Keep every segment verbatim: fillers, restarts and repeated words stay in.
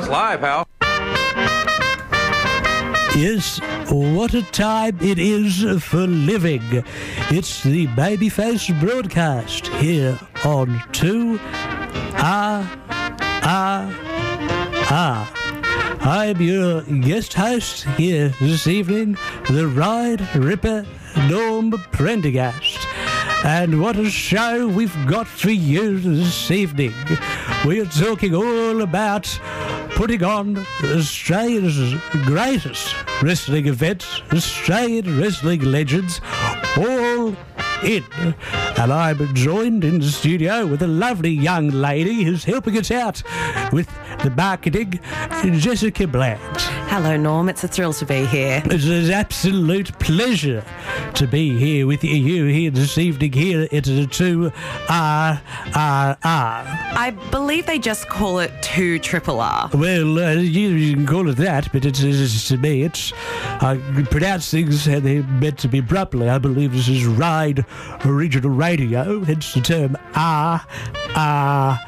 live, pal. Yes, what a time it is for living. It's the Babyface broadcast here on two R R R. I'm your guest host here this evening, the Ride Ripper Norm Prendergast. And what a show we've got for you this evening. We are talking all about putting on Australia's greatest wrestling event, Australian wrestling legends, all in. And I'm joined in the studio with a lovely young lady who's helping us out with the marketing, Jessica Bland. Hello, Norm. It's a thrill to be here. It's an absolute pleasure to be here with you here this evening here at the two R R R. I believe they just call it two triple R. Well, uh, you, you can call it that, but it's, it's to me, it's I pronounce things how they're meant to be properly. I believe this is Ride Original Radio, hence the term R R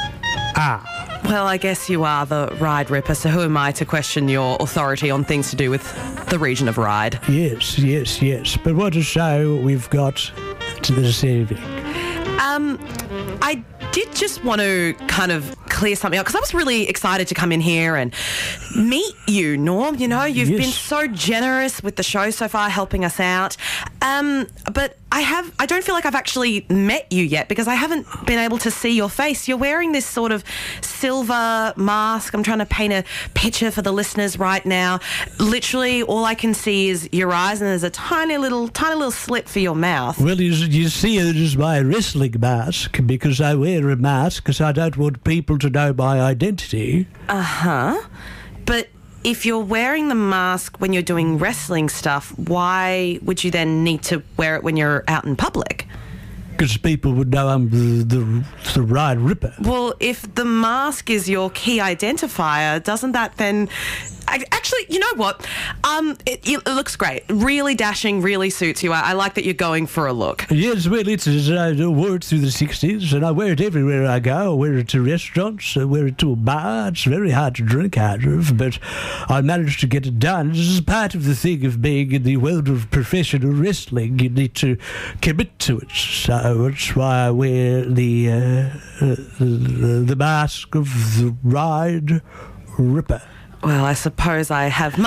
R. Well, I guess you are the Ride Ripper, so who am I to question your authority on things to do with the region of Ryde? Yes, yes, yes. But what a show we've got to this evening. Um, I did just want to kind of clear something up because I was really excited to come in here and meet you, Norm. You know, you've Yes. been so generous with the show so far, helping us out. Um, but I have, I don't feel like I've actually met you yet because I haven't been able to see your face. You're wearing this sort of silver mask. I'm trying to paint a picture for the listeners right now. Literally, all I can see is your eyes, and there's a tiny little, tiny little slit for your mouth. Well, you, you see it as my wrestling mask because I wear a mask because I don't want people to know my identity. Uh-huh. But if you're wearing the mask when you're doing wrestling stuff, why would you then need to wear it when you're out in public? Because people would know I'm the, the, the Ride Ripper. Well, if the mask is your key identifier, doesn't that then... I, actually, you know what? Um, it, it looks great. Really dashing, really suits you. I, I like that you're going for a look. Yes, well, it's, I wore it through the sixties, and I wear it everywhere I go. I wear it to restaurants, I wear it to a bar. It's very hard to drink out of, but I managed to get it done. This is part of the thing of being in the world of professional wrestling. You need to commit to it. So that's why I wear the, uh, uh, the, the mask of the Ride Ripper. Well, I suppose I have